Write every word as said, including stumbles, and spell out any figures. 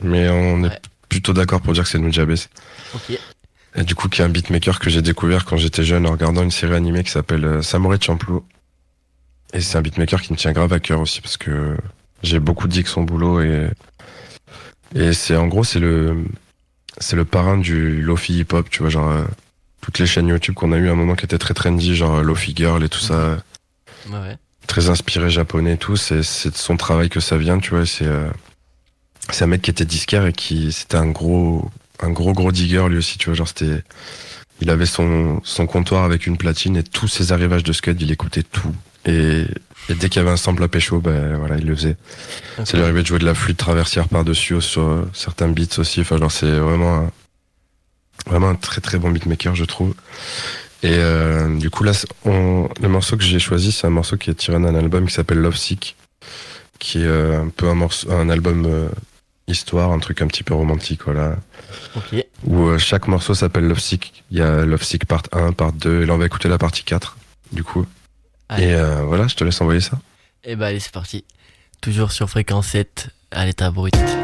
mais on Ouais. est plutôt d'accord pour dire que c'est Nujabes. Ok. Et du coup, qui est un beatmaker que j'ai découvert quand j'étais jeune en regardant une série animée qui s'appelle euh, Samurai Champloo. Et c'est un beatmaker qui me tient grave à cœur aussi parce que j'ai beaucoup dit que son boulot et et c'est en gros c'est le c'est le parrain du lofi hip hop, tu vois, genre euh, toutes les chaînes YouTube qu'on a eu à un moment qui étaient très trendy, genre euh, Lofi Girl et tout ça, Ouais, ouais. très inspiré japonais et tout, c'est c'est de son travail que ça vient, tu vois, c'est euh, c'est un mec qui était disquaire et qui c'était un gros un gros gros digger lui aussi, tu vois, genre c'était il avait son son comptoir avec une platine et tous ses arrivages de scud, il écoutait tout et et dès qu'il y avait un sample à pécho, ben voilà, il le faisait. Ok. Ça lui arrivait de jouer de la flûte traversière par-dessus sur euh, certains beats aussi. Enfin, genre, c'est vraiment un, vraiment un très très bon beatmaker, je trouve. Et euh, du coup, là, c'est- on, le morceau que j'ai choisi, c'est un morceau qui est tiré d'un album qui s'appelle Love Sick, qui est euh, un peu un morceau, un album euh, histoire, un truc un petit peu romantique, voilà. Ok. Où euh, chaque morceau s'appelle Love Sick. Il y a Love Sick part un, part deux, et là, on va écouter la partie quatre, du coup. Allez. Et euh, voilà, je te laisse envoyer ça. Et bah allez, c'est parti. Toujours sur fréquence sept, à l'état brut.